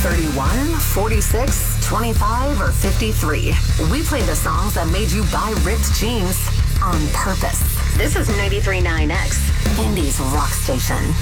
31, 46, 25, or 53. We play the songs that made you buy ripped jeans on purpose. This is 93.9X, Indy's rock station.